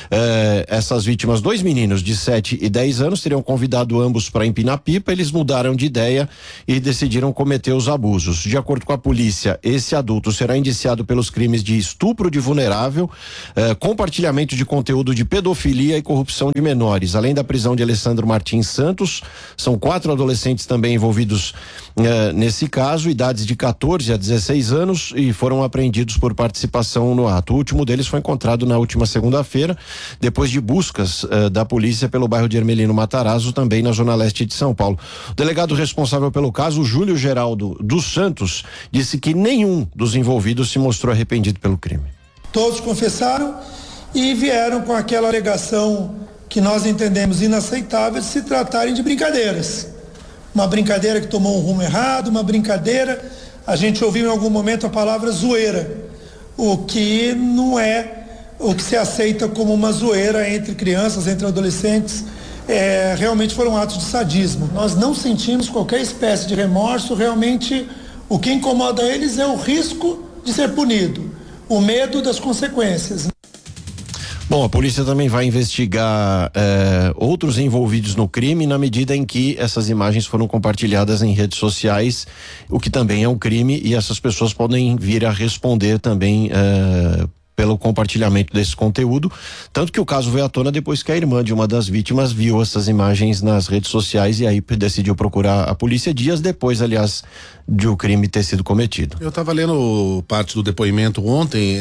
essas vítimas, 2 meninos de 7 e 10 anos, teriam convidado ambos para empinar pipa. Eles mudaram de ideia e decidiram cometer os abusos. De acordo com a polícia, esse adulto será indiciado pelos crimes de estupro de vulnerável, compartilhamento de conteúdo de pedofilia e e corrupção de menores. Além da prisão de Alessandro Martins Santos, são 4 adolescentes também envolvidos nesse caso, idades de 14 a 16 anos, e foram apreendidos por participação no ato. O último deles foi encontrado na última segunda-feira, depois de buscas da polícia pelo bairro de Ermelino Matarazzo, também na zona leste de São Paulo. O delegado responsável pelo caso, Júlio Geraldo dos Santos, disse que nenhum dos envolvidos se mostrou arrependido pelo crime. Todos confessaram e vieram com aquela alegação que nós entendemos inaceitável de se tratarem de brincadeiras. Uma brincadeira que tomou um rumo errado, uma brincadeira, a gente ouviu em algum momento a palavra zoeira, o que não é o que se aceita como uma zoeira entre crianças, entre adolescentes. Realmente foram atos de sadismo. Nós não sentimos qualquer espécie de remorso, realmente o que incomoda eles é o risco de ser punido, o medo das consequências. Bom, a polícia também vai investigar outros envolvidos no crime na medida em que essas imagens foram compartilhadas em redes sociais, o que também é um crime, e essas pessoas podem vir a responder também pelo compartilhamento desse conteúdo, tanto que o caso veio à tona depois que a irmã de uma das vítimas viu essas imagens nas redes sociais e aí decidiu procurar a polícia dias depois, aliás, de o crime ter sido cometido. Eu estava lendo parte do depoimento ontem,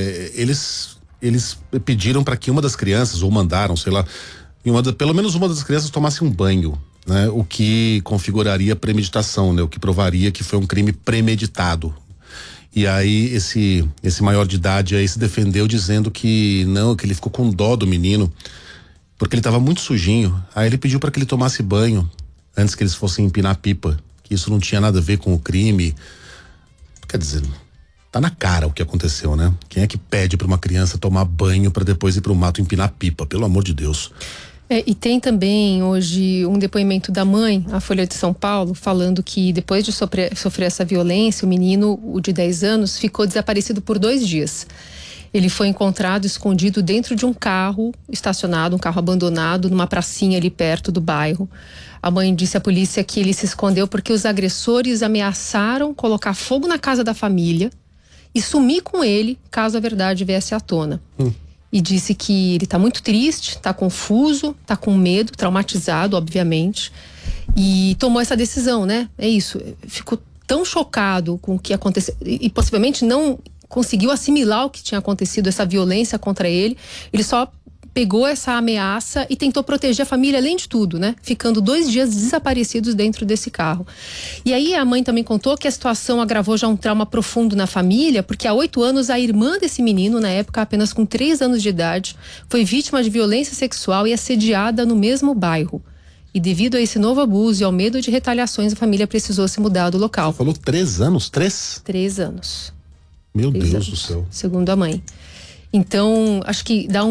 eles pediram para que uma das crianças, ou mandaram, sei lá, pelo menos uma das crianças tomasse um banho, né? O que configuraria premeditação, né? O que provaria que foi um crime premeditado. E aí esse maior de idade aí se defendeu dizendo que não, que ele ficou com dó do menino, porque ele estava muito sujinho. Aí ele pediu para que ele tomasse banho antes que eles fossem empinar pipa, que isso não tinha nada a ver com o crime. Quer dizer, tá na cara o que aconteceu, né? Quem é que pede para uma criança tomar banho para depois ir pro mato empinar pipa? Pelo amor de Deus. E tem também hoje um depoimento da mãe, a Folha de São Paulo, falando que depois de sofrer essa violência, o menino, o de 10 anos, ficou desaparecido por 2 dias. Ele foi encontrado escondido dentro de um carro estacionado, um carro abandonado, numa pracinha ali perto do bairro. A mãe disse à polícia que ele se escondeu porque os agressores ameaçaram colocar fogo na casa da família e sumir com ele caso a verdade viesse à tona. E disse que ele está muito triste, está confuso, está com medo, traumatizado, obviamente, e tomou essa decisão, né? É isso, ficou tão chocado com o que aconteceu e possivelmente não conseguiu assimilar o que tinha acontecido, essa violência contra ele. Ele só pegou essa ameaça e tentou proteger a família, além de tudo, né? Ficando 2 dias desaparecidos dentro desse carro. E aí a mãe também contou que a situação agravou já um trauma profundo na família, porque há 8 anos a irmã desse menino, na época apenas com 3 anos de idade, foi vítima de violência sexual e assediada no mesmo bairro. E devido a esse novo abuso e ao medo de retaliações, a família precisou se mudar do local. Você falou 3 anos? 3? 3 anos. Meu Deus do céu. Segundo a mãe. Então, acho que dá um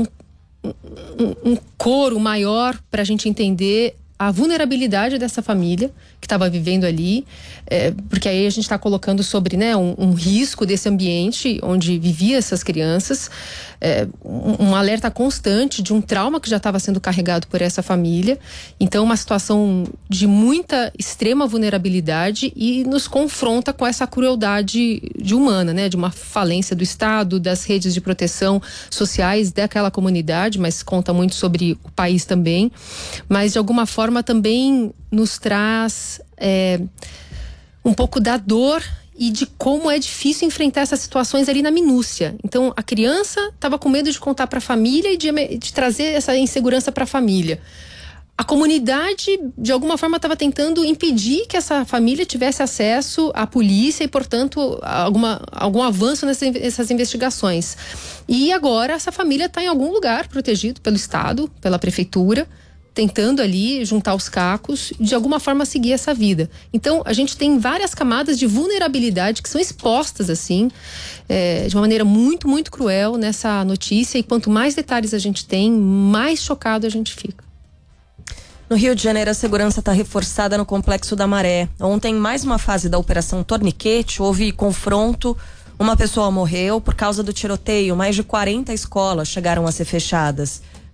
coro maior para a gente entender a vulnerabilidade dessa família que estava vivendo ali, porque aí a gente está colocando sobre, né, um risco desse ambiente onde viviam essas crianças, um alerta constante de um trauma que já estava sendo carregado por essa família. Então, uma situação de muita extrema vulnerabilidade e nos confronta com essa crueldade humana, né, de uma falência do Estado, das redes de proteção sociais daquela comunidade, mas conta muito sobre o país também, mas de alguma forma também nos traz um pouco da dor e de como é difícil enfrentar essas situações ali na minúcia. Então, a criança estava com medo de contar para a família e de trazer essa insegurança para a família. A comunidade, de alguma forma, estava tentando impedir que essa família tivesse acesso à polícia e, portanto, algum avanço nessas investigações. E agora essa família está em algum lugar protegido pelo Estado, pela prefeitura, tentando ali juntar os cacos e de alguma forma seguir essa vida. Então, a gente tem várias camadas de vulnerabilidade que são expostas assim, de uma maneira muito, muito cruel nessa notícia, e quanto mais detalhes a gente tem, mais chocado a gente fica. No Rio de Janeiro, a segurança está reforçada no Complexo da Maré. Ontem, mais uma fase da Operação Torniquete, houve confronto, uma pessoa morreu por causa do tiroteio, mais de 40 escolas chegaram a ser fechadas.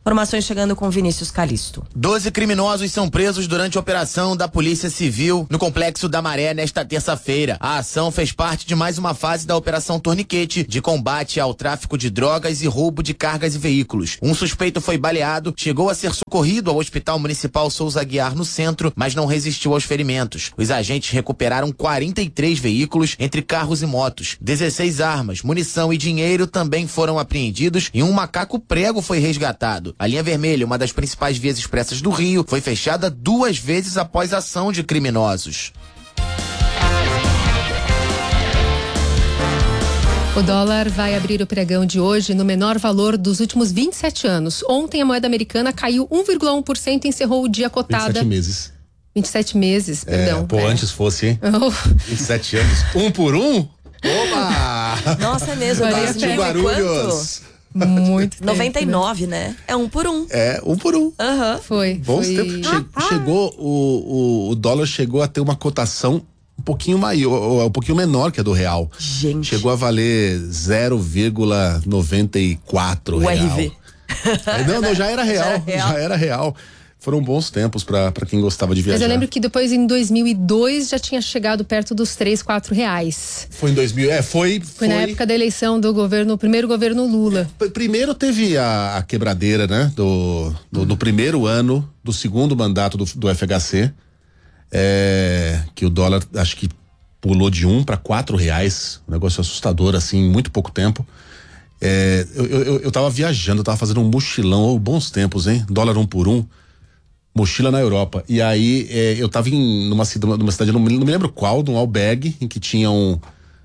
Informações chegando com Vinícius Calisto. 12 criminosos são presos durante a operação da Polícia Civil no Complexo da Maré nesta terça-feira. A ação fez parte de mais uma fase da Operação Torniquete, de combate ao tráfico de drogas e roubo de cargas e veículos. Um suspeito foi baleado, chegou a ser socorrido ao Hospital Municipal Souza Aguiar no centro, mas não resistiu aos ferimentos. Os agentes recuperaram 43 veículos, entre carros e motos. 16 armas, munição e dinheiro também foram apreendidos e um macaco prego foi resgatado. A linha vermelha, uma das principais vias expressas do Rio, foi fechada 2 vezes após a ação de criminosos. O dólar vai abrir o pregão de hoje no menor valor dos últimos 27 anos. Ontem a moeda americana caiu 1,1% e encerrou o dia cotada. 27 meses. 27 meses, perdão. Antes fosse, hein? 27 anos. 1 por 1? Oba! Nossa, é mesmo. De Guarulhos. Muito 99, né? É 1 por 1. É, 1 por 1. Aham. Foi. Bons tempos. Chegou, o dólar chegou a ter uma cotação um pouquinho maior, um pouquinho menor que a do real. Gente. Chegou a valer 0,94 real. RV. Não, já era real. Já era real. Foram bons tempos pra quem gostava de viajar. Mas eu lembro que depois, em 2002, já tinha chegado perto dos R$3, R$4. Foi em 2000, Foi na época da eleição do primeiro governo Lula. Primeiro teve a quebradeira, né? Do primeiro ano, do segundo mandato do FHC, que o dólar, acho que pulou de 1 para R$4, um negócio assustador, assim, em muito pouco tempo. Eu tava viajando, eu tava fazendo um mochilão, bons tempos, hein? Dólar 1 por 1. Mochila na Europa. E aí eu tava numa cidade, não me lembro qual, num albergue, em que tinha um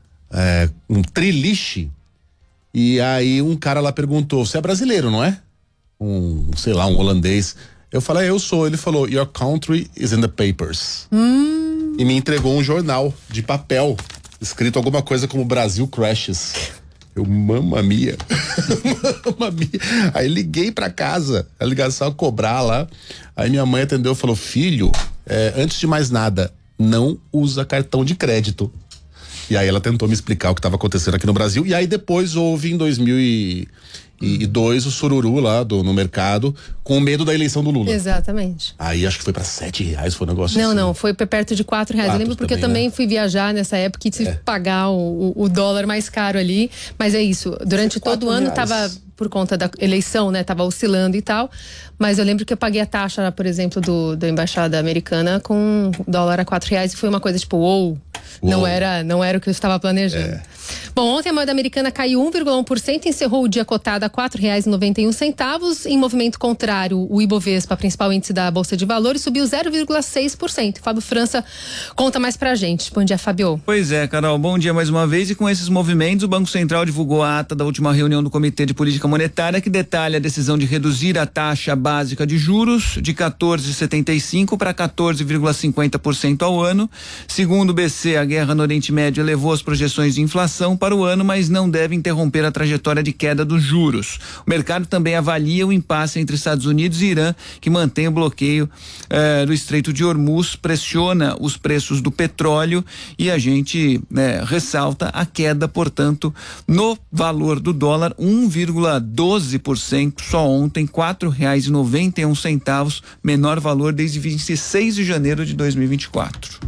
triliche. E aí um cara lá perguntou: você é brasileiro, não é? Um holandês. Eu falei: eu sou. Ele falou: your country is in the papers. E me entregou um jornal de papel, escrito alguma coisa como Brasil Crashes. Eu, mamma mia. Mamma mia. Aí liguei pra casa, a ligação a cobrar lá. Aí minha mãe atendeu e falou: filho, antes de mais nada, não usa cartão de crédito. E aí ela tentou me explicar o que estava acontecendo aqui no Brasil. E aí depois houve em 2002 o sururu lá no mercado, com medo da eleição do Lula. Exatamente. Aí acho que foi pra R$7, foi um negócio assim. Não, foi perto de R$4. Eu lembro porque eu também fui viajar nessa época e tive que pagar o dólar mais caro ali. Mas é isso, durante todo o ano tava, por conta da eleição, né, tava oscilando e tal. Mas eu lembro que eu paguei a taxa, por exemplo, da embaixada americana com dólar a R$4 e foi uma coisa tipo, não era o que eu estava planejando. Bom, ontem a moeda americana caiu 1,1% e encerrou o dia cotado a R$4,91. Em movimento contrário, o Ibovespa, principal índice da Bolsa de Valores, subiu 0,6%. Fábio França conta mais pra gente. Bom dia, Fábio. Pois é, Carol, bom dia mais uma vez. E com esses movimentos, o Banco Central divulgou a ata da última reunião do Comitê de Política Monetária, que detalha a decisão de reduzir a taxa básica de juros de 14,75% para 14,50% ao ano. Segundo o BC, a guerra no Oriente Médio elevou as projeções de inflação para o ano, mas não deve interromper a trajetória de queda dos juros. O mercado também avalia o impasse entre Estados Unidos e Irã, que mantém o bloqueio do Estreito de Hormuz, pressiona os preços do petróleo e a gente ressalta a queda, portanto, no valor do dólar, 1,12%, só ontem, R$4,91, menor valor desde 26 de janeiro de 2024.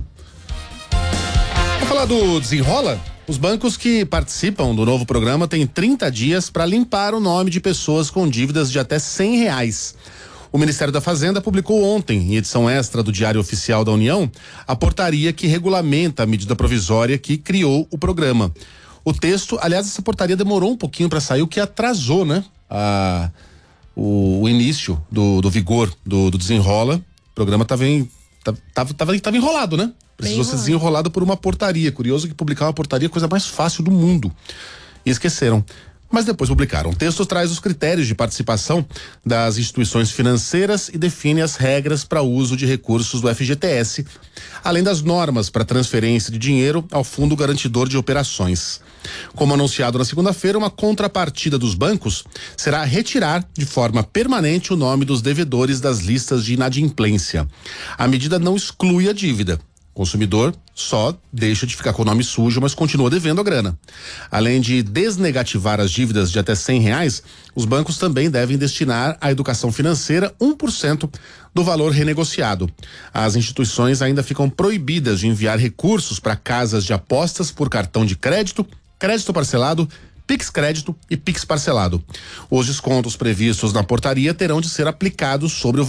Vamos falar do Desenrola? Os bancos que participam do novo programa têm 30 dias para limpar o nome de pessoas com dívidas de até R$100. O Ministério da Fazenda publicou ontem, em edição extra do Diário Oficial da União, a portaria que regulamenta a medida provisória que criou o programa. O texto, aliás, essa portaria demorou um pouquinho para sair, o que atrasou, né? O início do vigor do Desenrola. O programa tava enrolado, né? Precisou ser desenrolado por uma portaria. Curioso que publicar uma portaria é a coisa mais fácil do mundo. E esqueceram. Mas depois publicaram. O texto traz os critérios de participação das instituições financeiras e define as regras para uso de recursos do FGTS, além das normas para transferência de dinheiro ao Fundo Garantidor de Operações. Como anunciado na segunda-feira, uma contrapartida dos bancos será retirar de forma permanente o nome dos devedores das listas de inadimplência. A medida não exclui a dívida. consumidor só deixa de ficar com o nome sujo, mas continua devendo a grana. Além de desnegativar as dívidas de até R$100, os bancos também devem destinar à educação financeira 1% do valor renegociado. As instituições ainda ficam proibidas de enviar recursos para casas de apostas por cartão de crédito, crédito parcelado, Pix Crédito e Pix Parcelado. Os descontos previstos na portaria terão de ser aplicados sobre o